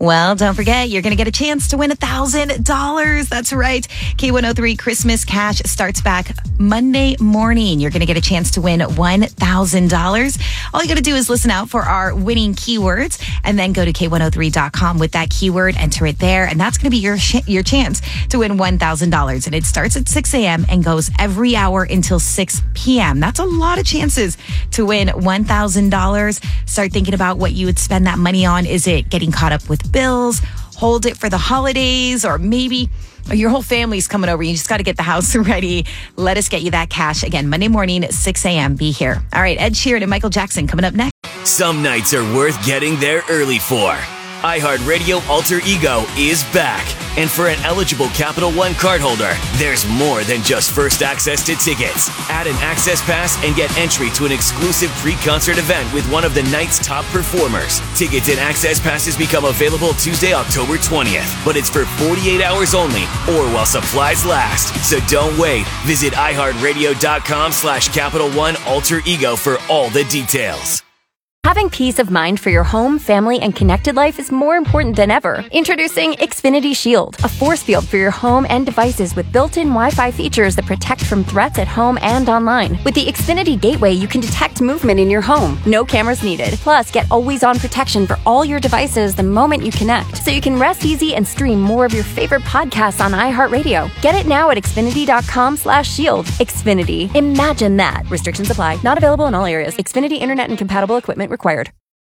Well, don't forget, you're going to get a chance to win $1,000. That's right. K103 Christmas Cash starts back Monday morning. You're going to get a chance to win $1,000. All you got to do is listen out for our winning keywords and then go to K103.com with that keyword, enter it there, and that's going to be your chance to win $1,000. And it starts at 6 a.m. and goes every hour until 6 p.m. That's a lot of chances to win $1,000. Start thinking about what you would spend that money on. Is it getting caught up with bills, hold it for the holidays, or maybe your whole family's coming over. You just got to get the house ready. Let us get you that cash. Again, Monday morning, 6 a.m. Be here. All right, Ed Sheeran and Michael Jackson coming up next. Some nights are worth getting there early for. iHeartRadio Alter Ego is back. And for an eligible Capital One cardholder, there's more than just first access to tickets. Add an access pass and get entry to an exclusive pre-concert event with one of the night's top performers. Tickets and access passes become available Tuesday, October 20th, but it's for 48 hours only or while supplies last. So don't wait. Visit iHeartRadio.com/Capital One Alter Ego for all the details. Having peace of mind for your home, family, and connected life is more important than ever. Introducing Xfinity Shield, a force field for your home and devices with built-in Wi-Fi features that protect from threats at home and online. With the Xfinity Gateway, you can detect movement in your home. No cameras needed. Plus, get always-on protection for all your devices the moment you connect, so you can rest easy and stream more of your favorite podcasts on iHeartRadio. Get it now at Xfinity.com/shield. Xfinity. Imagine that. Restrictions apply. Not available in all areas. Xfinity Internet and compatible equipment required.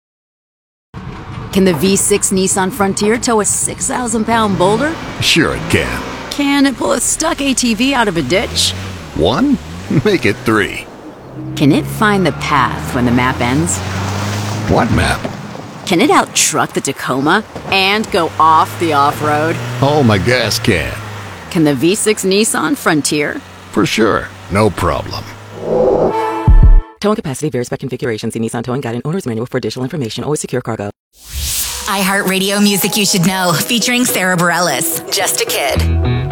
Can the V6 Nissan Frontier tow a 6,000-pound boulder? Sure it can. Can it pull a stuck ATV out of a ditch? 1? Make it 3. Can it find the path when the map ends? What map? Can it out-truck the Tacoma and go off the off-road? Oh, my gas can. Can the V6 Nissan Frontier? For sure. No problem. Towing capacity varies by configuration. See Nissan Towing Guide and Owner's Manual for additional information. Always secure cargo. iHeartRadio music you should know, featuring Sarah Bareilles. Just a Kid.